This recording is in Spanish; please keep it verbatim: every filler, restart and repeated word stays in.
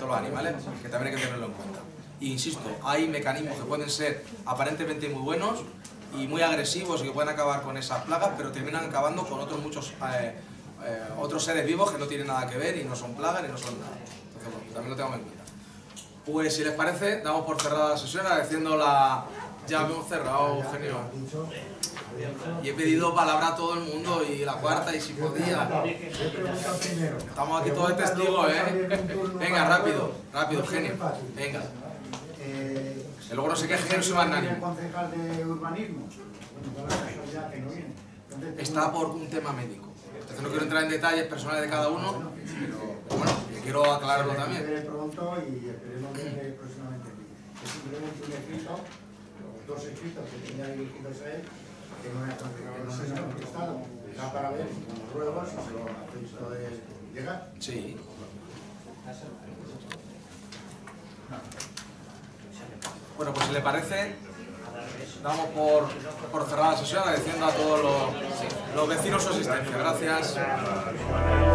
todos los animales, que también hay que tenerlo en cuenta. E insisto, hay mecanismos que pueden ser aparentemente muy buenos y muy agresivos y que pueden acabar con esas plagas, pero terminan acabando con otros muchos eh, eh, otros seres vivos que no tienen nada que ver y no son plagas ni no son nada. Entonces, bueno, también lo tengamos en cuenta. Pues si les parece, damos por cerrada la sesión agradeciendo la... Ya hemos cerrado, Eugenio. Y he pedido palabra a todo el mundo y la cuarta y si podía. Estamos aquí todos testigos, ¿eh? Venga, rápido, rápido, Eugenio. Venga. Que luego no se queje que no soy magnánimo. ¿El concejal de urbanismo? Está por un tema médico. Entonces no quiero entrar en detalles personales de cada uno, pero bueno, que quiero aclararlo también. Pronto y esperemos que próximamente. Es simplemente un escrito, los dos escritos que tenía dirigidos a él, que no se han contestado. Da para ver con los ruegos si se lo ha visto de llegar. Sí. Bueno, pues si le parece, damos por, por cerrada la sesión agradeciendo a todos los, los vecinos su asistencia. Gracias.